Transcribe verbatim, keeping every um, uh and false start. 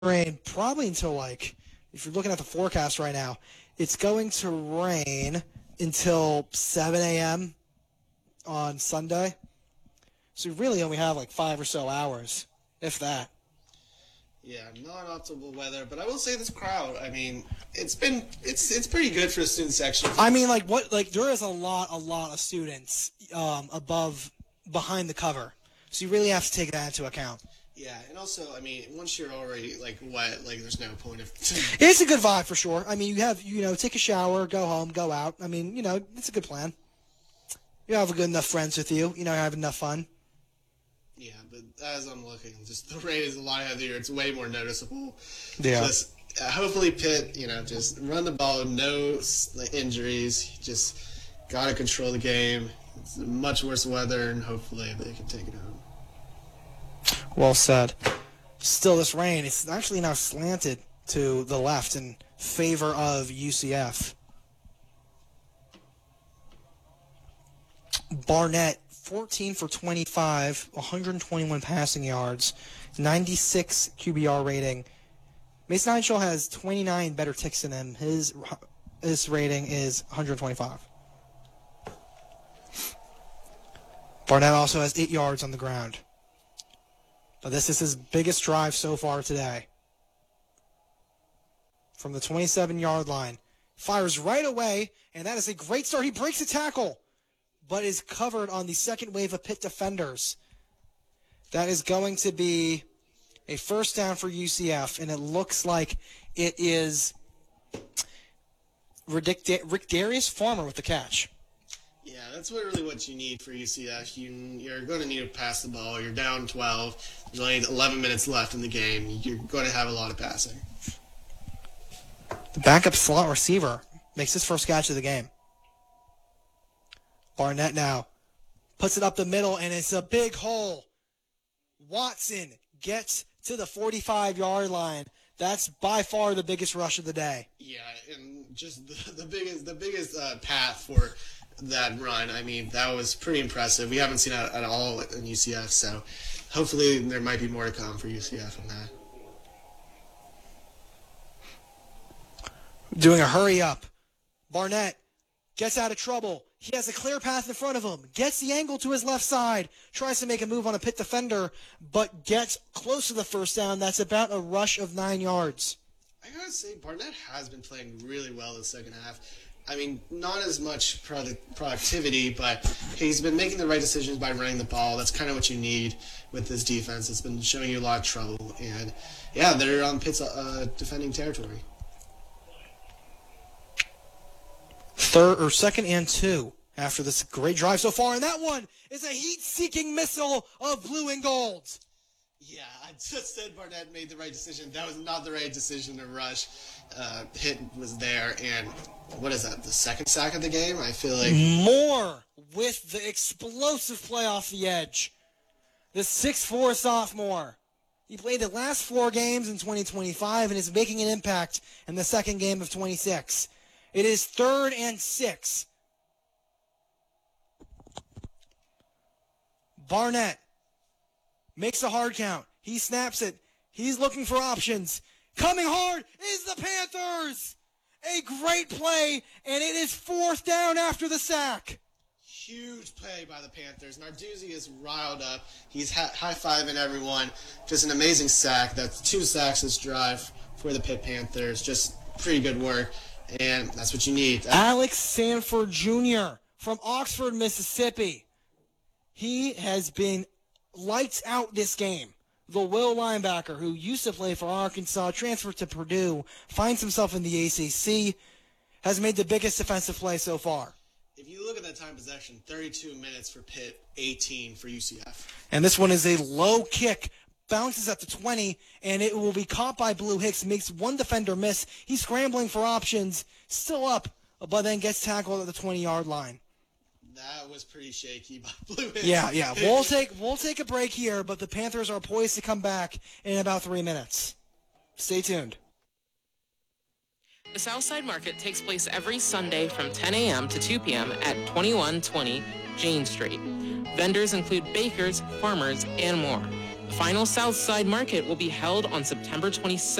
rain probably until, like, if you're looking at the forecast right now, it's going to rain until seven a.m. on Sunday. So we really only have like five or so hours, if that. Yeah, not optimal weather, but I will say this crowd, I mean, it's been, it's it's pretty good for a student section. I mean, like, what, like, there is a lot, a lot of students um, above, behind the cover. So you really have to take that into account. Yeah, and also, I mean, once you're already, like, wet, like, there's no point of... It's a good vibe for sure. I mean, you have, you know, take a shower, go home, go out. I mean, you know, it's a good plan. You have good enough friends with you. You know, you have enough fun. Yeah, but as I'm looking, just the rain is a lot heavier. It's way more noticeable. Yeah. Just, uh, hopefully Pitt, you know, just run the ball, no like, injuries. Just got to control the game. It's much worse weather, and hopefully they can take it home. Well said. Still, this rain, it's actually now slanted to the left in favor of U C F. Barnett, fourteen for twenty-five, one hundred twenty-one passing yards, ninety-six Q B R rating. Mason Eichel has twenty-nine better ticks than him. His, his rating is one hundred twenty-five. Barnett also has eight yards on the ground. But this is his biggest drive so far today. From the twenty-seven-yard line. Fires right away, and that is a great start. He breaks a tackle, but is covered on the second wave of Pitt defenders. That is going to be a first down for U C F, and it looks like it is Rick Darius Farmer with the catch. Yeah, that's what, really what you need for U C F. You, you're going to need to pass the ball. You're down twelve. There's only eleven minutes left in the game. You're going to have a lot of passing. The backup slot receiver makes his first catch of the game. Barnett now puts it up the middle, and it's a big hole. Watson gets to the forty-five-yard line. That's by far the biggest rush of the day. Yeah, and just the, the biggest the biggest uh, path for that run. I mean, that was pretty impressive. We haven't seen that at all in U C F, so hopefully there might be more to come for U C F on that. Doing a hurry up. Barnett gets out of trouble. He has a clear path in front of him. Gets the angle to his left side. Tries to make a move on a Pitt defender, but gets close to the first down. That's about a rush of nine yards. I gotta say, Barnett has been playing really well the second half. I mean, not as much product, productivity, but he's been making the right decisions by running the ball. That's kind of what you need with this defense. It's been showing you a lot of trouble. And, yeah, they're on Pitt's uh, defending territory. Third or second and two after this great drive so far. And that one is a heat-seeking missile of blue and gold. Yeah, I just said Barnett made the right decision. That was not the right decision to rush. Uh, Pitt was there, and what is that, the second sack of the game? I feel like... More with the explosive play off the edge. The six foot four sophomore. He played the last four games in twenty twenty-five and is making an impact in the second game of twenty-six. It is third and six. Barnett makes a hard count. He snaps it. He's looking for options. Coming hard is the Panthers. A great play, and it is fourth down after the sack. Huge play by the Panthers. Narduzzi is riled up. He's ha- high-fiving everyone. Just an amazing sack. That's two sacks this drive for the Pitt Panthers. Just pretty good work, and that's what you need. Alex Sanford Junior from Oxford, Mississippi. He has been lights out this game. The Will linebacker who used to play for Arkansas, transferred to Purdue, finds himself in the A C C, has made the biggest defensive play so far. If you look at that time possession, thirty-two minutes for Pitt, eighteen for U C F. And this one is a low kick, bounces at the twenty, and it will be caught by Blue Hicks, makes one defender miss. He's scrambling for options, still up, but then gets tackled at the twenty-yard line. That was pretty shaky by Blue Hicks. Yeah, yeah. We'll take we'll take a break here, but the Panthers are poised to come back in about three minutes. Stay tuned. The Southside Market takes place every Sunday from ten a.m. to two p.m. at twenty-one twenty Jane Street. Vendors include bakers, farmers, and more. The final Southside Market will be held on September twenty-second.